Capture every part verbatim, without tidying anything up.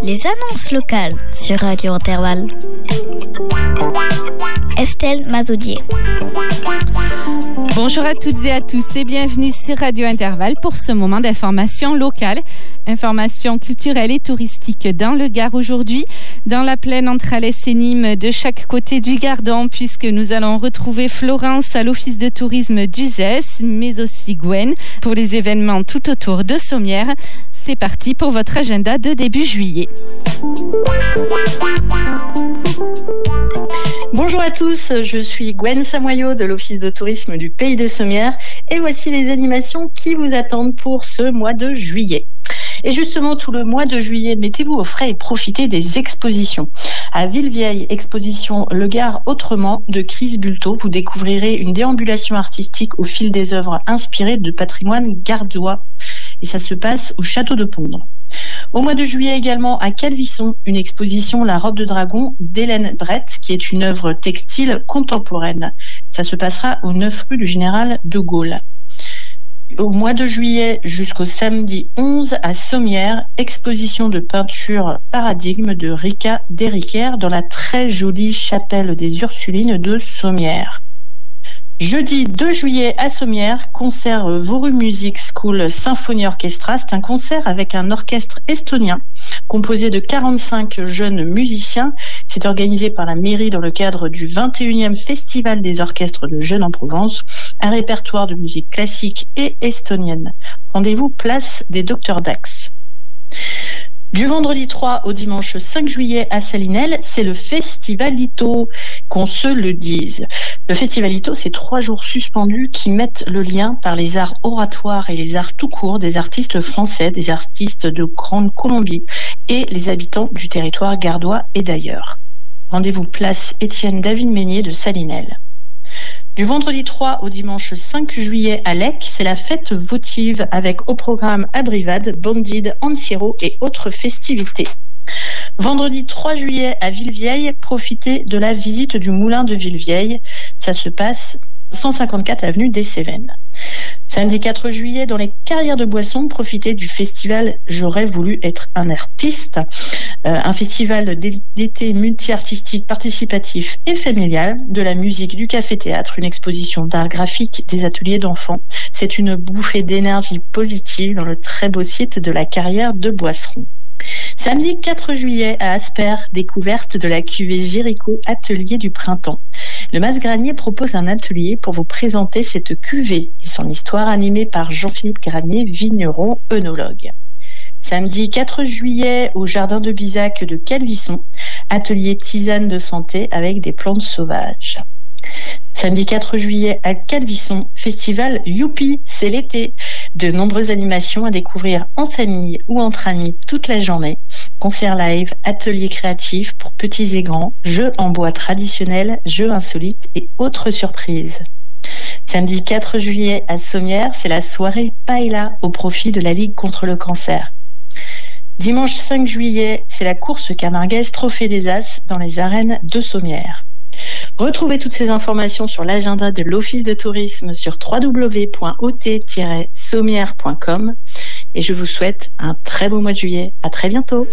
Les annonces locales sur Radio Intervalle. Estelle Mazoudier. Bonjour à toutes et à tous et bienvenue sur Radio Intervalle pour ce moment d'information locale. Information culturelle et touristique dans le Gard aujourd'hui, dans la plaine entre Alès et Nîmes, de chaque côté du Gardon, puisque nous allons retrouver Florence à l'Office de tourisme d'Uzès, mais aussi Gwen pour les événements tout autour de Sommières. C'est parti pour votre agenda de début juillet. Bonjour à tous, je suis Gwen Samoyau de l'Office de tourisme du Pays de Sommières et voici les animations qui vous attendent pour ce mois de juillet. Et justement, tout le mois de juillet, mettez-vous au frais et profitez des expositions. À Villevieille, exposition Le Gard autrement de Chris Bulto, vous découvrirez une déambulation artistique au fil des œuvres inspirées de patrimoine gardois. Et ça se passe au château de Pondre. Au mois de juillet également, à Calvisson, une exposition La robe de dragon d'Hélène Brett, qui est une œuvre textile contemporaine. Ça se passera au neuf rue du Général de Gaulle. Au mois de juillet jusqu'au samedi onze à Sommières, exposition de peinture Paradigme de Rika Derricker dans la très jolie chapelle des Ursulines de Sommières. Jeudi deux juillet à Sommières, concert Voru Music School Symphony Orchestra. C'est un concert avec un orchestre estonien composé de quarante-cinq jeunes musiciens. C'est organisé par la mairie dans le cadre du vingt et unième Festival des orchestres de jeunes en Provence. Un répertoire de musique classique et estonienne. Rendez-vous place des Docteurs Dax. Du vendredi trois au dimanche cinq juillet à Salinelles, c'est le Festivalito, qu'on se le dise. Le Festivalito, c'est trois jours suspendus qui mettent le lien par les arts oratoires et les arts tout court des artistes français, des artistes de Grande Colombie et les habitants du territoire gardois et d'ailleurs. Rendez-vous place Étienne David Meignier de Salinelles. Du vendredi trois au dimanche cinq juillet à Lec, c'est la fête votive avec au programme Abrivade, Bandid, Anciro et autres festivités. Vendredi trois juillet à Villevieille, profitez de la visite du moulin de Villevieille. Ça se passe cent cinquante-quatre avenue des Cévennes. Samedi quatre juillet, dans les carrières de boissons, profitez du festival J'aurais voulu être un artiste. Euh, un festival d'été multi-artistique, participatif et familial, de la musique, du café-théâtre, une exposition d'art graphique, des ateliers d'enfants. C'est une bouffée d'énergie positive dans le très beau site de la carrière de Boisseron. Samedi quatre juillet à Asper, découverte de la cuvée Jéricho Atelier du Printemps. Le Mas-Granier propose un atelier pour vous présenter cette cuvée et son histoire animée par Jean-Philippe Granier, vigneron œnologue. Samedi quatre juillet au Jardin de Bizac de Calvisson, atelier tisane de santé avec des plantes sauvages. Samedi quatre juillet à Calvisson, festival Youpi, c'est l'été. De nombreuses animations à découvrir en famille ou entre amis toute la journée. Concerts live, ateliers créatifs pour petits et grands, jeux en bois traditionnels, jeux insolites et autres surprises. Samedi quatre juillet à Sommières, c'est la soirée Paella au profit de la Ligue contre le cancer. Dimanche cinq juillet, c'est la course camarguaise Trophée des As dans les arènes de Sommières. Retrouvez toutes ces informations sur l'agenda de l'Office de tourisme sur w w w point o t tiret sommières point com et je vous souhaite un très beau mois de juillet. À très bientôt.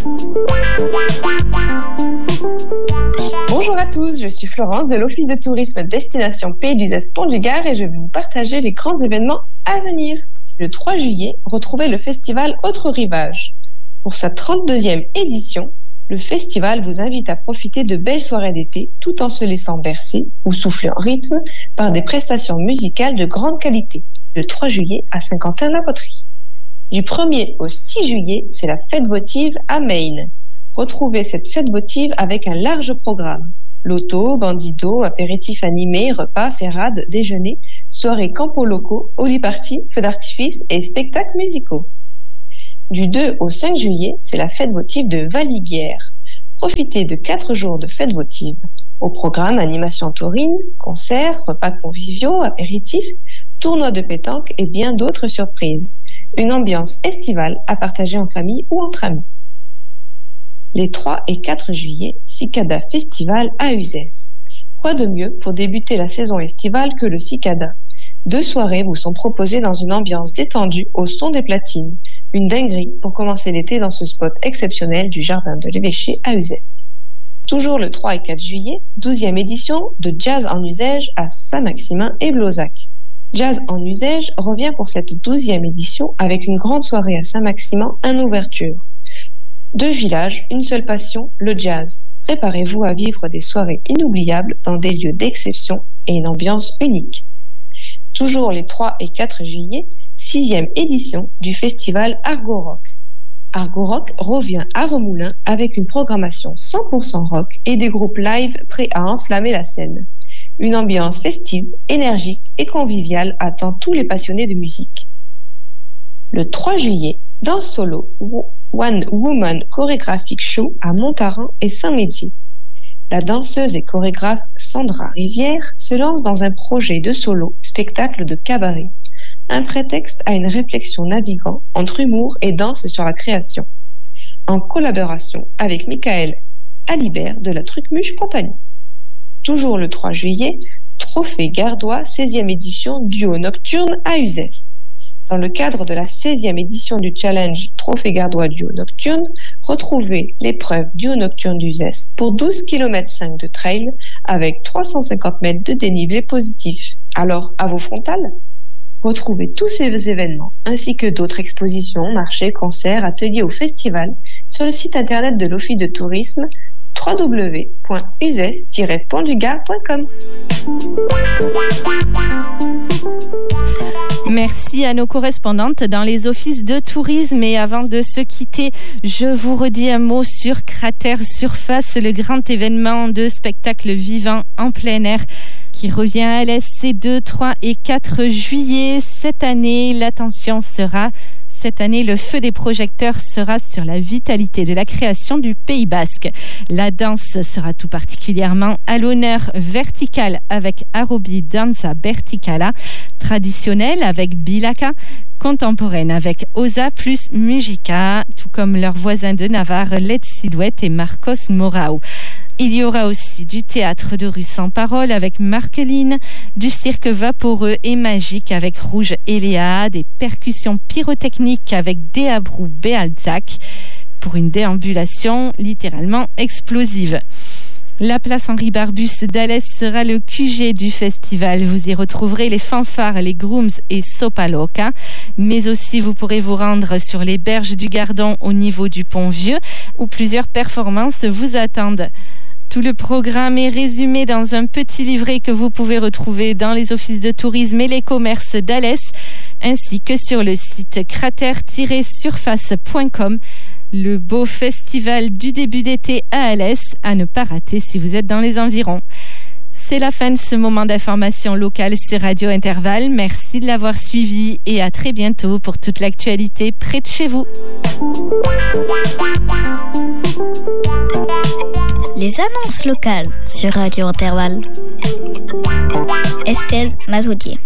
Bonjour à tous, je suis Florence de l'Office de tourisme Destination Pays d'Uzès Pont du Gard et je vais vous partager les grands événements à venir. Le trois juillet, retrouvez le festival Autre Rivage. Pour sa trente-deuxième édition, le festival vous invite à profiter de belles soirées d'été tout en se laissant bercer ou souffler en rythme par des prestations musicales de grande qualité. Le trois juillet à Saint-Quentin-la-Poterie. Du premier au six juillet, c'est la fête votive à Maine. Retrouvez cette fête votive avec un large programme. Loto, bandido, apéritifs animés, repas, ferrades, déjeuner, soirées campo locaux, holi-party, feux d'artifice et spectacles musicaux. Du deux au cinq juillet, c'est la fête votive de Valiguière. Profitez de quatre jours de fête votive. Au programme, animation taurine, concerts, repas conviviaux, apéritifs, tournois de pétanque et bien d'autres surprises. Une ambiance estivale à partager en famille ou entre amis. Les trois et quatre juillet, Cicada Festival à Uzès. Quoi de mieux pour débuter la saison estivale que le Cicada? Deux soirées vous sont proposées dans une ambiance détendue au son des platines. Une dinguerie pour commencer l'été dans ce spot exceptionnel du jardin de l'évêché à Uzès. Toujours le trois et quatre juillet, douzième édition de Jazz en Uzès à Saint-Maximin et Blozac. Jazz en Uzès revient pour cette douzième édition avec une grande soirée à Saint-Maximin en ouverture. Deux villages, une seule passion, le jazz. Préparez-vous à vivre des soirées inoubliables dans des lieux d'exception et une ambiance unique. Toujours les trois et quatre juillet, sixième édition du festival Argo Rock. Argo Rock revient à Remoulins avec une programmation cent pour cent rock et des groupes live prêts à enflammer la scène. Une ambiance festive, énergique et conviviale attend tous les passionnés de musique. Le trois juillet, danse solo, One Woman Choreographic Show à Montarin et Saint-Médier. La danseuse et chorégraphe Sandra Rivière se lance dans un projet de solo, spectacle de cabaret. Un prétexte à une réflexion naviguant entre humour et danse sur la création. En collaboration avec Michael Alibert de la Trucmuche Compagnie. Toujours le trois juillet, Trophée Gardois, seizième édition duo nocturne à Uzès. Dans le cadre de la seizième édition du challenge Trophée Gardois duo nocturne, retrouvez l'épreuve duo nocturne d'Uzès pour douze virgule cinq kilomètres de trail avec trois cent cinquante mètres de dénivelé positif. Alors, à vos frontales? Retrouvez tous ces événements, ainsi que d'autres expositions, marchés, concerts, ateliers ou festivals sur le site internet de l'Office de tourisme w w w point uzès tiret pont du gard point com. Merci à nos correspondantes dans les offices de tourisme. Et avant de se quitter, je vous redis un mot sur Cratère Surface, le grand événement de spectacle vivant en plein air qui revient à l'Est ces deux, trois et quatre juillet. Cette année, l'attention sera... Cette année, le feu des projecteurs sera sur la vitalité de la création du Pays Basque. La danse sera tout particulièrement à l'honneur, verticale avec Arobi Danza Verticala, traditionnelle avec Bilaka, contemporaine avec Osa plus Musica, tout comme leurs voisins de Navarre, Led Silhouette et Marcos Morao. Il y aura aussi du théâtre de rue sans parole avec Marceline, du cirque vaporeux et magique avec Rouge et Léa, des percussions pyrotechniques avec Deabrou Bealzac pour une déambulation littéralement explosive. La place Henri Barbus d'Alès sera le Q G du festival. Vous y retrouverez les fanfares, les grooms et Sopaloca. Mais aussi, vous pourrez vous rendre sur les berges du Gardon au niveau du Pont Vieux où plusieurs performances vous attendent. Tout le programme est résumé dans un petit livret que vous pouvez retrouver dans les offices de tourisme et les commerces d'Alès, ainsi que sur le site cratère tiret surface point com. Le beau festival du début d'été à Alès, à ne pas rater si vous êtes dans les environs. C'est la fin de ce moment d'information locale sur Radio Intervalle. Merci de l'avoir suivi et à très bientôt pour toute l'actualité près de chez vous. Les annonces locales sur Radio Intervalle. Estelle Mazoudier.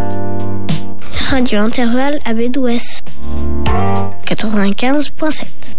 Radio Intervalle à Bédouès quatre-vingt-quinze virgule sept.